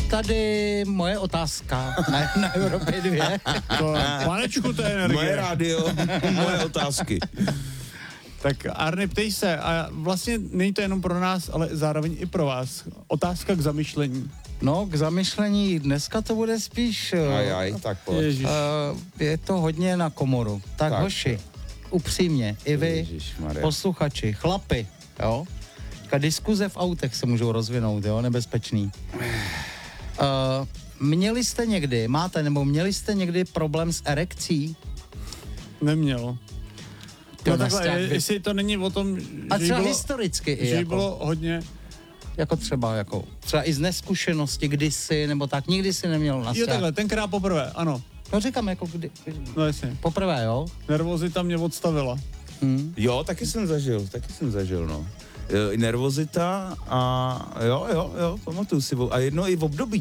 tady moje otázka na Evropě 2. Panečku, to je energie. Moje rádio, moje otázky. Tak Arny, ptej se, a vlastně není to jenom pro nás, ale zároveň i pro vás. Otázka k zamyšlení. No, k zamyšlení, dneska to bude spíš... Tak pojď. Je to hodně na komoru. Tak hoši, upřímně, i vy, Ježišmarja. posluchači, chlapi, jo? Taká diskuze v autech se můžou rozvinout, jo, nebezpečný. Měli jste někdy problém s erekcí? Neměl. No takhle, jestli to není o tom, a třeba bylo, historicky i že jako, bylo hodně... Jako třeba i z neskušenosti kdysi, nebo tak, nikdy si neměl na Jo, takhle, tenkrát poprvé, ano. No říkám, jako kdy... No jasně. Poprvé, jo? Nervozita mě odstavila. Jo, taky jsem zažil, no. Nervozita a jo, pamatuju si. A jedno i v období